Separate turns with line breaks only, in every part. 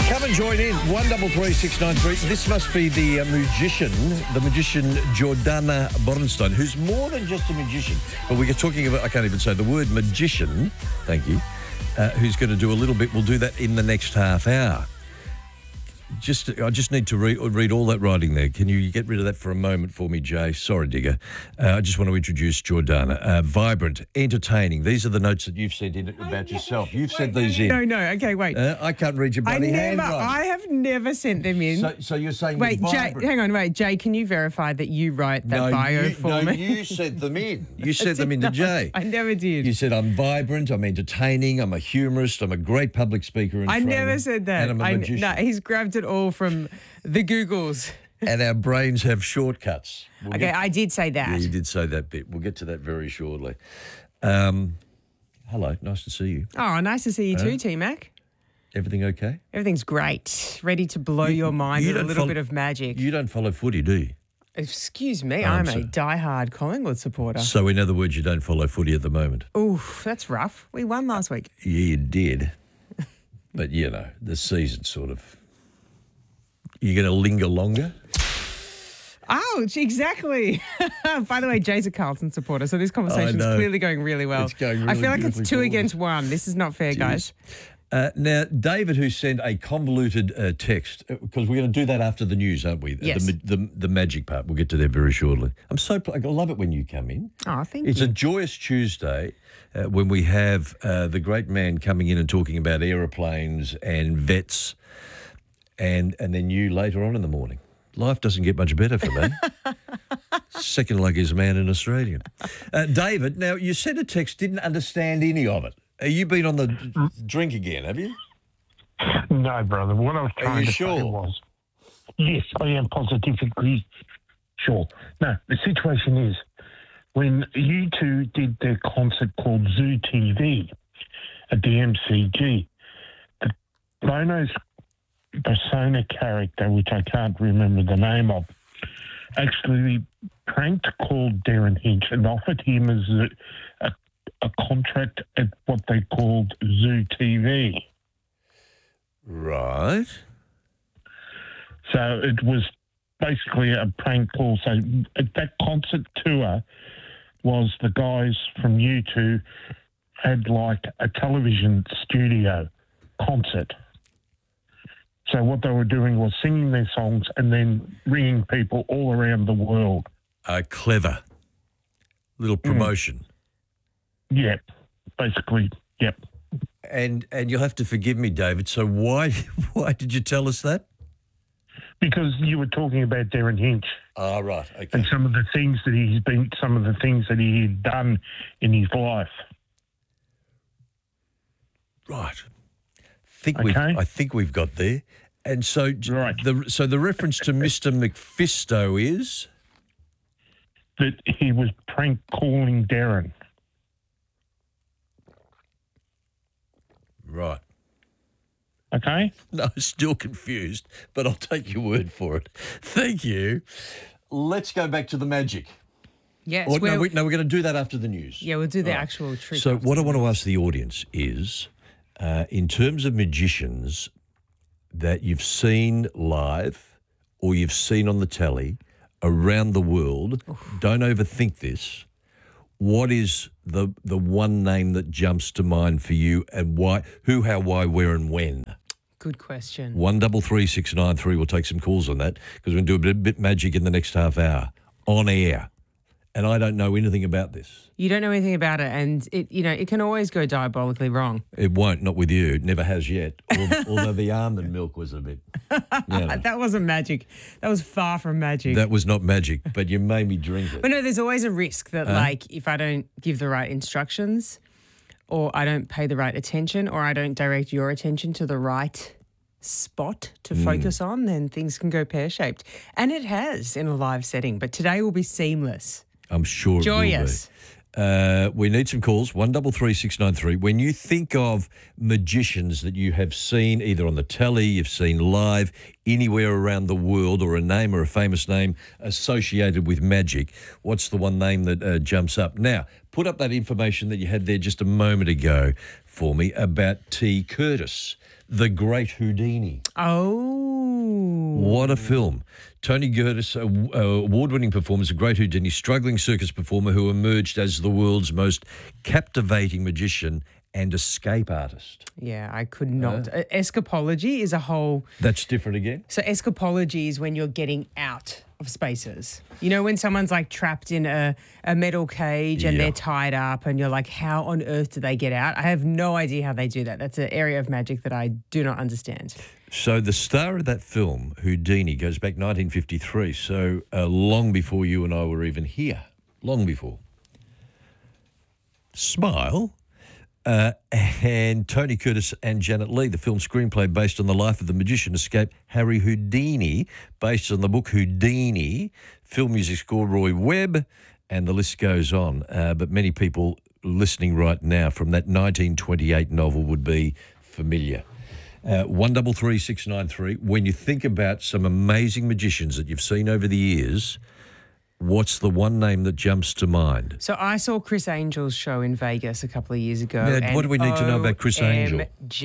Come and join in. 133693. This must be the magician Jordana Borenstein, who's more than just a magician. But we are talking about, I can't even say the word magician, thank you, who's going to do a little bit. We'll do that in the next half hour. I just need to read all that writing there. Can you get rid of that for a moment for me, Jay? Sorry, Digger. I just want to introduce Jordana. Vibrant, entertaining. These are the notes that you've sent in about yourself. You've sent these in.
No. Okay, wait.
I can't read your bloody handwriting.
I have never sent them in.
So you're saying
wait, Jay,
vibrant.
hang on, wait. Jay, can you verify that you wrote that bio for me?
No, you sent them in. You sent them in to Jay.
I never did.
You said, I'm vibrant, I'm entertaining, I'm a humorist, I'm a great public speaker and trainer,
never said that.
And I'm a magician.
No, he's grabbed it all from the Googles.
And our brains have shortcuts.
I did say that.
Yeah, you did say that bit. We'll get to that very shortly. Hello, nice to see you.
Oh, nice to see you too, T-Mac.
Everything okay?
Everything's great. Ready to blow your mind with a little bit of magic.
You don't follow footy, do you?
Excuse me, I'm a diehard Collingwood supporter.
So in other words, you don't follow footy at the moment?
Oof, that's rough. We won last week.
Yeah, you did. But, you know, the season's sort of... You're going to linger longer?
Ouch, exactly. By the way, Jay's a Carlton supporter, so this conversation's clearly going really well.
It's going really
I feel like it's two
forward.
against one. This is not fair, guys.
Now, David, who sent a convoluted text, because we're going to do that after the news, aren't we?
Yes.
The magic part. We'll get to that very shortly. I love it when you come in.
Oh, thank you.
It's a joyous Tuesday when we have the great man coming in and talking about aeroplanes and vets, and then you later on in the morning. Life doesn't get much better for me. Second luckiest man in Australia. David, now you sent a text, didn't understand any of it. You've been on the drink again, have you?
No, brother. What I was trying to say was, yes, I am positively sure. No, the situation is, when U2 did their concert called Zoo TV at the MCG, the Bono's persona character, which I can't remember the name of, actually pranked called Darren Hinch and offered him as a contract at what they called Zoo TV.
Right.
So it was basically a prank call. So at that concert tour was the guys from U2 had like a television studio concert. So what they were doing was singing their songs and then ringing people all around the world.
Clever. Little promotion.
Yep, basically, yep.
And you'll have to forgive me, David. So why did you tell us that?
Because you were talking about Darren Hinch.
Ah, right. Okay.
And some of the things that he had done in his life.
Right. I think we've got there. And so the reference to Mr. McFisto is
that he was prank calling Darren.
Right.
Okay?
No, still confused, but I'll take your word for it. Thank you. Let's go back to the magic.
Yes.
We're going to do that after the news.
Yeah, we'll do the actual trick.
So what I want to ask the audience is, in terms of magicians that you've seen live or you've seen on the telly around the world, don't overthink this. What is the one name that jumps to mind for you, and why? Who, how, why, where, and when?
Good question.
133693. We'll take some calls on that because we're going to do a bit magic in the next half hour on air. And I don't know anything about this.
You don't know anything about it, and it can always go diabolically wrong.
It won't, not with you. It never has yet. Although the almond milk was a bit.
That wasn't magic. That was far from magic.
That was not magic, but you made me drink it.
But no, there's always a risk that, if I don't give the right instructions, or I don't pay the right attention, or I don't direct your attention to the right spot to focus on, then things can go pear-shaped. And it has in a live setting. But today will be seamless.
I'm sure
Joyous.
It will be. We need some calls, 133693. When you think of magicians that you have seen either on the telly, you've seen live, anywhere around the world, or a name or a famous name associated with magic, what's the one name that jumps up? Now, put up that information that you had there just a moment ago for me about T. Curtis, the great Houdini.
Oh.
What a film. Tony Curtis, award-winning performance, a great Houdini, struggling circus performer who emerged as the world's most captivating magician and escape artist.
Yeah, I could not. Escapology is a whole...
That's different again?
So escapology is when you're getting out of spaces. You know, when someone's like trapped in a metal cage and they're tied up and you're like, how on earth do they get out? I have no idea how they do that. That's an area of magic that I do not understand.
So the star of that film, Houdini, goes back 1953, so long before you and I were even here. Long before. Smile. And Tony Curtis and Janet Leigh, the film screenplay based on the life of the magician escape Harry Houdini, based on the book Houdini, film music score Roy Webb, and the list goes on. But many people listening right now from that 1928 novel would be familiar. 133 693. When you think about some amazing magicians that you've seen over the years, what's the one name that jumps to mind?
So I saw Chris Angel's show in Vegas a couple of years ago.
Now, what do we need to know about Chris Angel?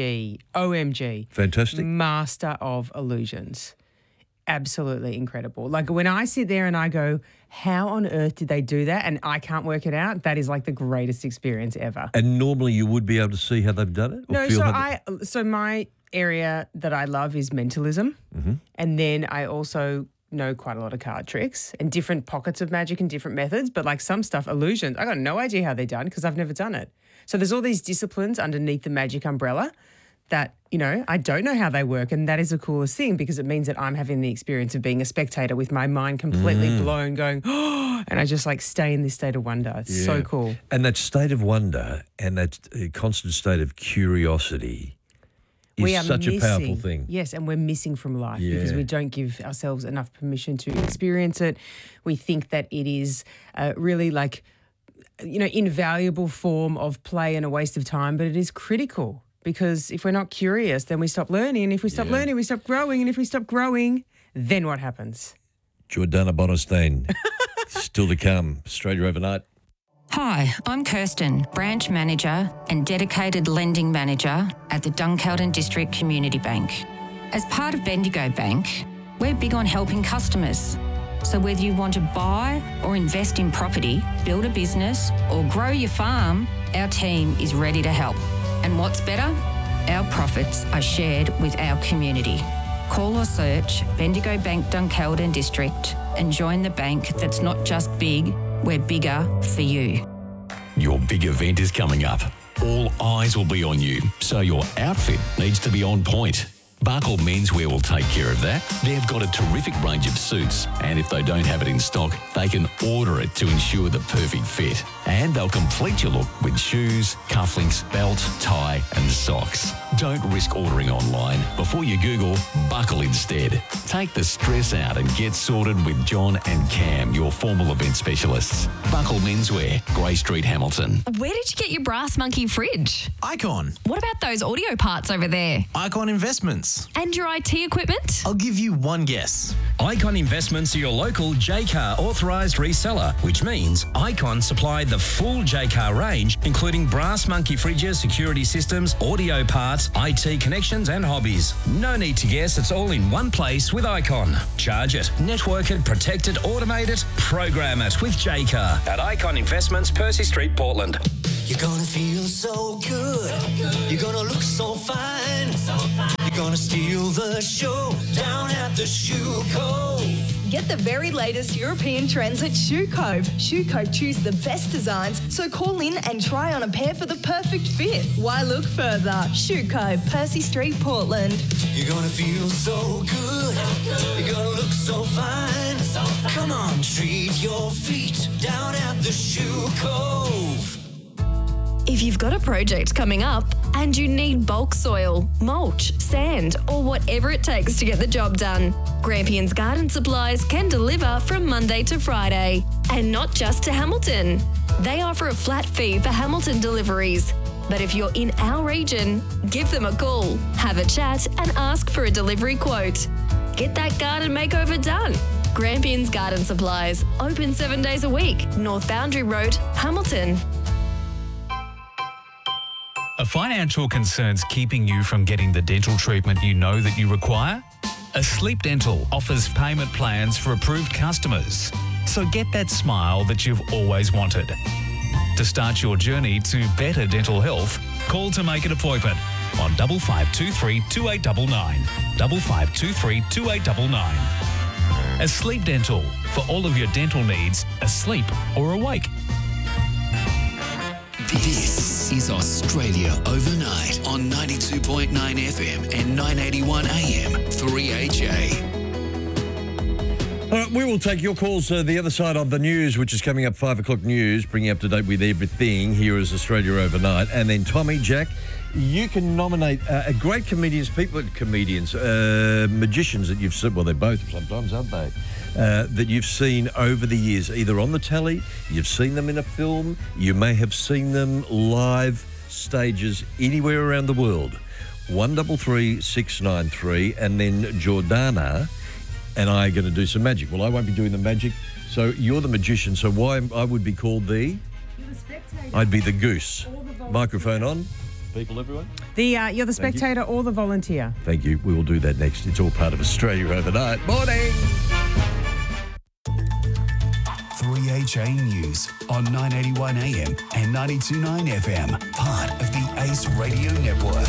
OMG.
Fantastic.
Master of illusions. Absolutely incredible. Like when I sit there and I go, how on earth did they do that? And I can't work it out. That is like the greatest experience ever.
And normally you would be able to see how they've done it?
No, so my area that I love is mentalism.
Mm-hmm.
And then I also know quite a lot of card tricks and different pockets of magic and different methods, but like some stuff, illusions, I got no idea how they're done because I've never done it. So there's all these disciplines underneath the magic umbrella that, you know, I don't know how they work, and that is the coolest thing because it means that I'm having the experience of being a spectator with my mind completely blown, going, oh, and I just like stay in this state of wonder. It's so cool.
And that state of wonder and that constant state of curiosity is such a powerful thing.
Yes, and we're missing from life because we don't give ourselves enough permission to experience it. We think that it is really like, you know, invaluable form of play and a waste of time, but it is critical because if we're not curious, then we stop learning. And if we stop learning, we stop growing. And if we stop growing, then what happens?
Jordana Bonestein, still to come. Australia Overnight.
Hi, I'm Kirsten, Branch Manager and Dedicated Lending Manager at the Dunkeld District Community Bank. As part of Bendigo Bank, we're big on helping customers. So whether you want to buy or invest in property, build a business or grow your farm, our team is ready to help. And what's better? Our profits are shared with our community. Call or search Bendigo Bank Dunkeld District and join the bank that's not just big, we're bigger for you.
Your big event is coming up. All eyes will be on you, so your outfit needs to be on point. Buckle Menswear will take care of that. They've got a terrific range of suits, and if they don't have it in stock, they can order it to ensure the perfect fit. And they'll complete your look with shoes, cufflinks, belt, tie and socks. Don't risk ordering online. Before you Google, buckle instead. Take the stress out and get sorted with John and Cam, your formal event specialists. Buckle Menswear, Grey Street, Hamilton.
Where did you get your Brass Monkey fridge?
Icon.
What about those audio parts over there?
Icon Investments.
And your IT equipment?
I'll give you one guess.
Icon Investments are your local Jaycar authorised reseller, which means Icon supply the full Jaycar range, including Brass Monkey fridges, security systems, audio parts, IT connections and hobbies. No need to guess, it's all in one place with Icon. Charge it, network it, protect it, automate it, program it with Jaycar at Icon Investments, Percy Street, Portland.
You're gonna feel so good. You're gonna look so fine. You're gonna steal the show down at the Shoe Cove.
Get the very latest European trends at Shoe Cove. Shoe Cove choose the best designs, so call in and try on a pair for the perfect fit. Why look further? Shoe Cove, Percy Street, Portland.
You're gonna feel so good. You're gonna look so fine. Come on, treat your feet down at the Shoe Cove.
If you've got a project coming up and you need bulk soil, mulch, sand, or whatever it takes to get the job done, Grampians Garden Supplies can deliver from Monday to Friday. And not just to Hamilton. They offer a flat fee for Hamilton deliveries. But if you're in our region, give them a call, have a chat and ask for a delivery quote. Get that garden makeover done. Grampians Garden Supplies, open 7 days a week, North Boundary Road, Hamilton.
financial concerns keeping you from getting the dental treatment you know that you require? Asleep Dental offers payment plans for approved customers. So get that smile that you've always wanted. To start your journey to better dental health, call to make an appointment on 5523 2899. 5523 2899. Asleep Dental, for all of your dental needs, asleep or awake.
This is Australia Overnight on 92.9 FM and 981 AM 3HA.
All right, we will take your calls the other side of the news, which is coming up 5 o'clock news, bringing you up to date with everything. Here is Australia Overnight. And then Tommy, Jack, you can nominate great comedians, magicians that you've seen. Well, they're both sometimes, aren't they? That you've seen over the years, either on the telly, you've seen them in a film, you may have seen them live stages anywhere around the world. 133 693, and then Jordana and I are going to do some magic. Well, I won't be doing the magic, so you're the magician. So why I would be called the? You're the spectator. I'd be the goose. Microphone on. People, everyone.
You're the spectator or the volunteer.
Thank you. We will do that next. It's all part of Australia Overnight. Morning.
3HA News on 981 AM and 92.9 FM, part of the ACE Radio Network.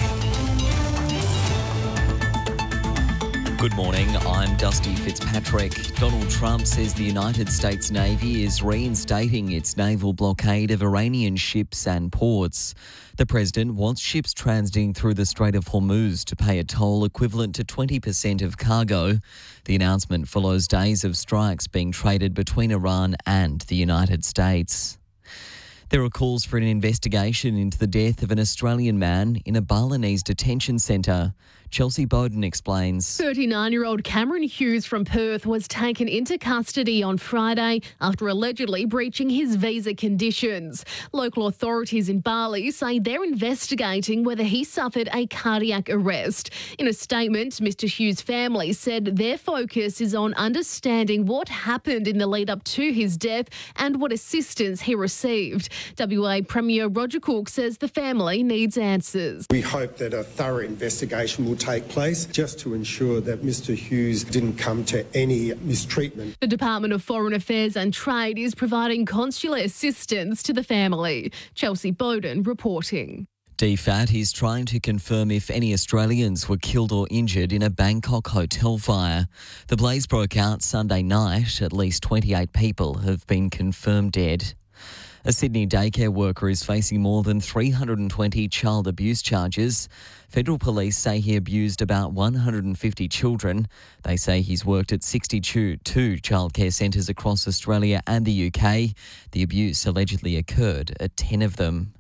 Good morning, I'm Dusty Fitzpatrick. Donald Trump says the United States Navy is reinstating its naval blockade of Iranian ships and ports. The president wants ships transiting through the Strait of Hormuz to pay a toll equivalent to 20% of cargo. The announcement follows days of strikes being traded between Iran and the United States. There are calls for an investigation into the death of an Australian man in a Balinese detention centre. Chelsea Bowden explains.
39-year-old Cameron Hughes from Perth was taken into custody on Friday after allegedly breaching his visa conditions. Local authorities in Bali say they're investigating whether he suffered a cardiac arrest. In a statement, Mr Hughes' family said their focus is on understanding what happened in the lead up to his death and what assistance he received. WA Premier Roger Cook says the family needs answers.
We hope that a thorough investigation will take place just to ensure that Mr Hughes didn't come to any mistreatment.
The Department of Foreign Affairs and Trade is providing consular assistance to the family. Chelsea Bowden reporting.
DFAT is trying to confirm if any Australians were killed or injured in a Bangkok hotel fire. The blaze broke out Sunday night. At least 28 people have been confirmed dead. A Sydney daycare worker is facing more than 320 child abuse charges. Federal police say he abused about 150 children. They say he's worked at 62 childcare centres across Australia and the UK. The abuse allegedly occurred at 10 of them.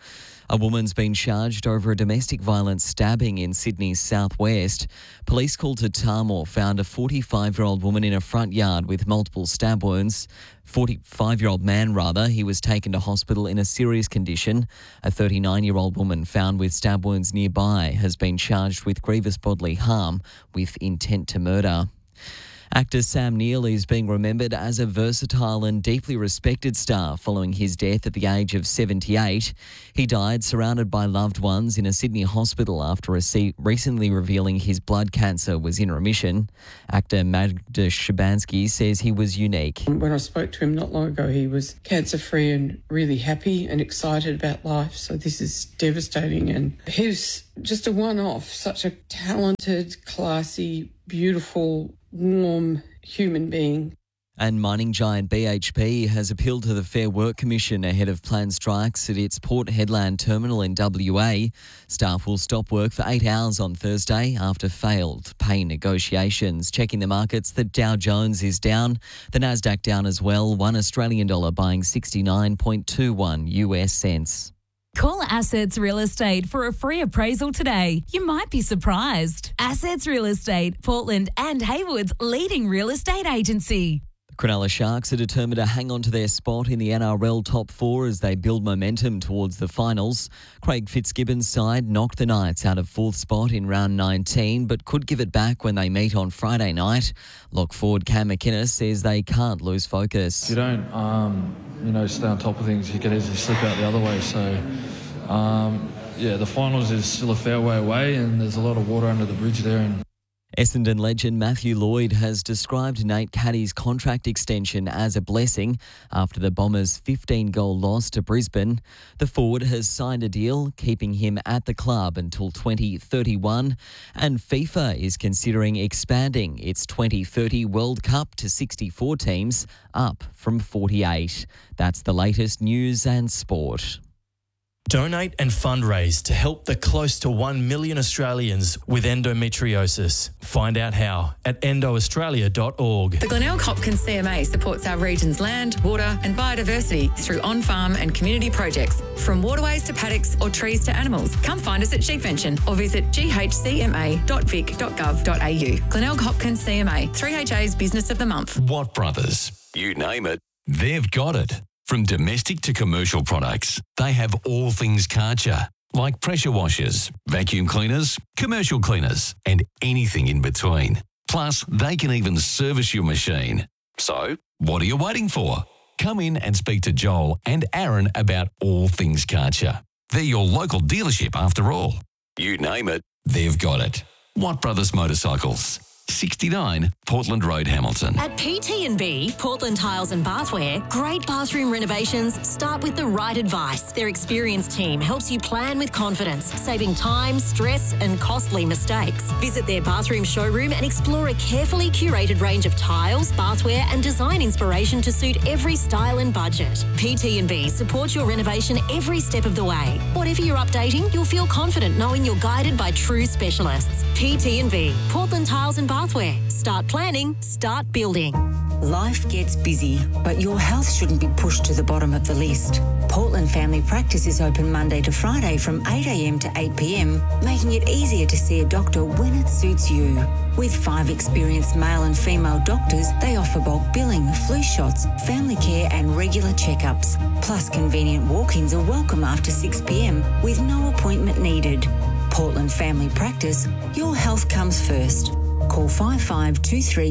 A woman's been charged over a domestic violence stabbing in Sydney's southwest. Police called to Tarmore found a 45-year-old woman in a front yard with multiple stab wounds. 45-year-old man, he was taken to hospital in a serious condition. A 39-year-old woman found with stab wounds nearby has been charged with grievous bodily harm with intent to murder. Actor Sam Neill is being remembered as a versatile and deeply respected star following his death at the age of 78. He died surrounded by loved ones in a Sydney hospital after recently revealing his blood cancer was in remission. Actor Magda Shabansky says he was unique.
When I spoke to him not long ago, he was cancer-free and really happy and excited about life. So this is devastating. And he was just a one-off, such a talented, classy, beautiful, warm human being.
And mining giant BHP has appealed to the Fair Work Commission ahead of planned strikes at its Port Hedland terminal in WA. Staff will stop work for 8 hours on Thursday after failed pay negotiations. Checking the markets, the Dow Jones is down, the Nasdaq down as well, $1 Australian buying 69.21 US cents.
Call Assets Real Estate for a free appraisal today. You might be surprised. Assets Real Estate, Portland and Haywood's leading real estate agency.
Cronulla Sharks are determined to hang on to their spot in the NRL top four as they build momentum towards the finals. Craig Fitzgibbon's side knocked the Knights out of fourth spot in round 19, but could give it back when they meet on Friday night. Lock forward Cam McInnes says they can't lose focus.
If you don't, stay on top of things, you can easily slip out the other way. So the finals is still a fair way away and there's a lot of water under the bridge there. And
Essendon legend Matthew Lloyd has described Nate Caddy's contract extension as a blessing after the Bombers' 15-goal loss to Brisbane. The forward has signed a deal keeping him at the club until 2031, and FIFA is considering expanding its 2030 World Cup to 64 teams, up from 48. That's the latest news and sport.
Donate and fundraise to help the close to 1 million Australians with endometriosis. Find out how at endoaustralia.org.
The Glenelg Hopkins CMA supports our region's land, water and biodiversity through on-farm and community projects. From waterways to paddocks or trees to animals, come find us at Sheepvention or visit ghcma.vic.gov.au. Glenelg Hopkins CMA, 3HA's Business of the Month.
Watt Brothers, you name it, they've got it. From domestic to commercial products, they have all things Karcher, like pressure washers, vacuum cleaners, commercial cleaners, and anything in between. Plus, they can even service your machine. So, what are you waiting for? Come in and speak to Joel and Aaron about all things Karcher. They're your local dealership after all. You name it, they've got it. Watt Brothers Motorcycles. 69 Portland Road, Hamilton.
At PT&B, Portland Tiles and Bathware, great bathroom renovations start with the right advice. Their experienced team helps you plan with confidence, saving time, stress and costly mistakes. Visit their bathroom showroom and explore a carefully curated range of tiles, bathware and design inspiration to suit every style and budget. PT&B supports your renovation every step of the way. Whatever you're updating, you'll feel confident knowing you're guided by true specialists. PT&B, Portland Tiles and Bathware. Start planning, start building.
Life gets busy, but your health shouldn't be pushed to the bottom of the list. Portland Family Practice is open Monday to Friday from 8 a.m. to 8 p.m, making it easier to see a doctor when it suits you. With 5 experienced male and female doctors, they offer bulk billing, flu shots, family care and regular checkups. Plus, convenient walk-ins are welcome after 6 p.m. with no appointment needed. Portland Family Practice, your health comes first. Call 5523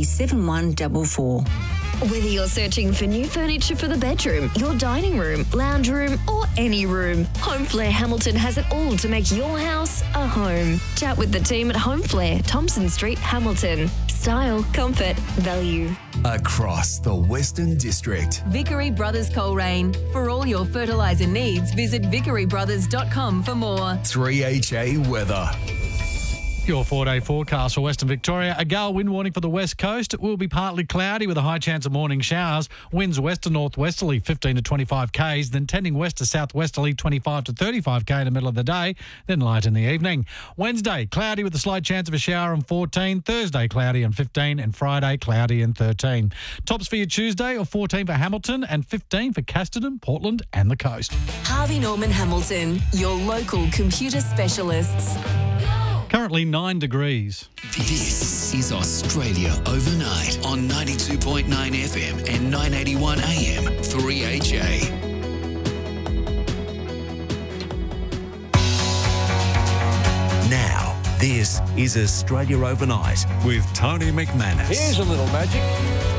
7144.
Whether you're searching for new furniture for the bedroom, your dining room, lounge room, or any room, Homeflare Hamilton has it all to make your house a home. Chat with the team at Homeflare, Thompson Street, Hamilton. Style, comfort, value.
Across the Western District.
Vickery Brothers Coleraine. For all your fertiliser needs, visit vickerybrothers.com for more.
3HA weather.
Your 4-day forecast for Western Victoria. A gale wind warning for the west coast. It will be partly cloudy with a high chance of morning showers. Winds west to northwesterly 15 to 25 k's, then tending west to southwesterly 25 to 35 k in the middle of the day, then light in the evening. Wednesday, cloudy with a slight chance of a shower on 14. Thursday, cloudy on 15. And Friday, cloudy and 13. Tops for your Tuesday are 14 for Hamilton and 15 for Casterton, Portland and the coast.
Harvey Norman Hamilton, your local computer specialists.
Currently 9 degrees.
This is Australia Overnight on 92.9 FM and 981 AM 3HA. Now, this is Australia Overnight with Tony McManus.
Here's a little magic.